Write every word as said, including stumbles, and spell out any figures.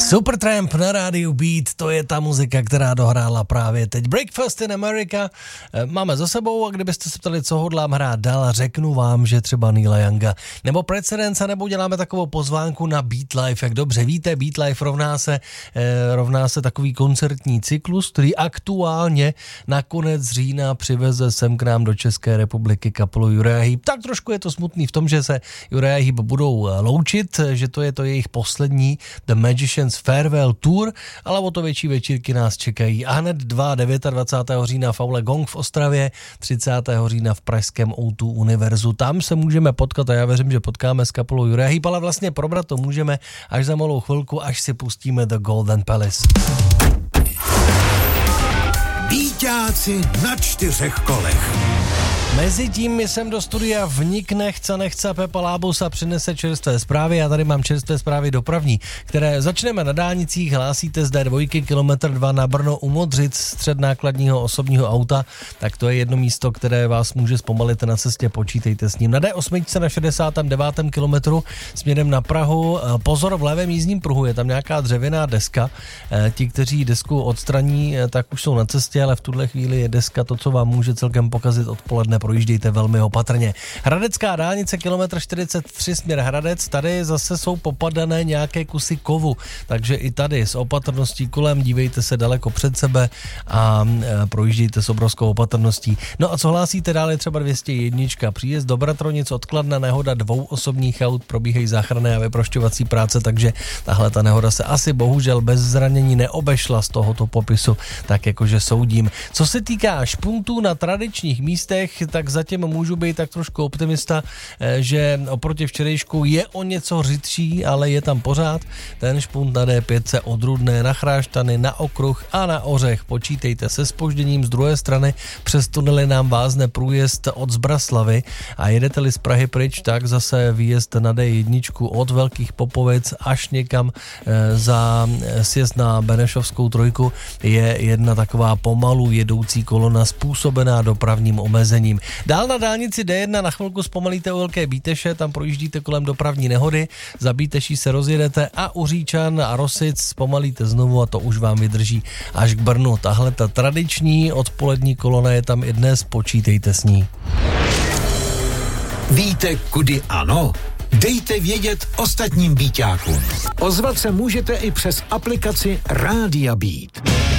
Supertramp na rádiu Beat, to je ta muzika, která dohrála právě teď. Breakfast in America máme za sebou a kdybyste se ptali, co hodlám hrát dál, řeknu vám, že třeba Neila Younga nebo Precedence, nebo děláme takovou pozvánku na Beat Life. Jak dobře víte, Beat Life rovná se, eh, rovná se takový koncertní cyklus, který aktuálně na konec října přiveze sem k nám do České republiky kapelu Uriah Heep. Tak trošku je to smutný v tom, že se Uriah Heep budou loučit, že to je to jejich poslední The Magicians Farewell Tour, ale o to větší večírky nás čekají. A hned dvacátého devátého října v aule Gong v Ostravě, třicátého října v pražském O dva Univerzu. Tam se můžeme potkat a já věřím, že potkáme s kapelou Uriah Heep, ale vlastně probrat to můžeme až za malou chvilku, až si pustíme The Golden Palace. Víťáci na čtyřech kolech. Mezitím mi sem do studia vnikne chce nechce Pepa Lábus a přinese čerstvé zprávy. Já tady mám čerstvé zprávy dopravní, které začneme na dálnicích. Hlásíte z D dva, kilometr dva na Brno u Modřic, střed nákladního osobního auta, tak to je jedno místo, které vás může zpomalit na cestě, počítejte s ním. Na D osm na šedesátém devátém kilometru směrem na Prahu, pozor, v levém jízdním pruhu je tam nějaká dřevěná deska. Ti, kteří desku odstraní, tak už jsou na cestě, ale v tuhle chvíli je deska to, co vám může celkem pokazit odpoledne. Projíždějte velmi opatrně. Hradecká dálnice, kilometr čtyřicet tři směr Hradec, tady zase jsou popadané nějaké kusy kovu, takže i tady s opatrností kolem, dívejte se daleko před sebe a projíždějte s obrovskou opatrností. No a co hlásíte dále, třeba dvě stě jedna, příjezd do Bratronic, odkladná nehoda dvou osobních aut, probíhají záchranné a vyprošťovací práce, takže tahle ta nehoda se asi bohužel bez zranění neobešla z tohoto popisu, tak jakože soudím. Co se týká špuntů na tradičních místech, tak zatím můžu být tak trošku optimista, že oproti včerejšku je o něco řidší, ale je tam pořád. Ten špunt na D pět se od Rudné na Chráštany, na Okruh a na Ořech. Počítejte se zpožděním, z druhé strany přes tunely nám vázne průjezd od Zbraslavy a jedete-li z Prahy pryč, tak zase výjezd na D jedna od Velkých Popovic až někam za sjezd na Benešovskou trojku je jedna taková pomalu jedoucí kolona způsobená dopravním omezením. Dál na dálnici D jedna na chvilku zpomalíte u Velké Bíteše, tam projíždíte kolem dopravní nehody, za Bíteší se rozjedete a u Říčan a Rosic zpomalíte znovu a to už vám vydrží až k Brnu. Tahle ta tradiční odpolední kolona je tam i dnes, počítejte s ní. Víte, kudy ano? Dejte vědět ostatním Bíťákům. Ozvat se můžete i přes aplikaci Rádia Beat.